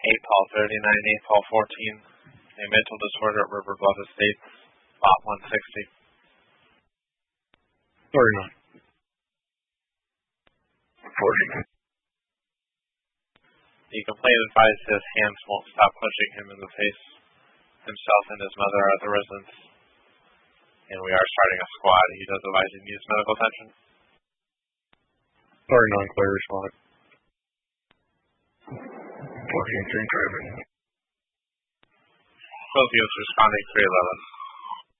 8 Paul 39, 8 Paul 14. A mental disorder at River Bluff Estates, lot 160. 39. 40. The complainant advised his hands won't stop pushing him in the face. Himself and his mother are at the residence. And we are starting a squad. He does advise he needs medical attention. 39, clear responded. 14, driving. Both units responding 311.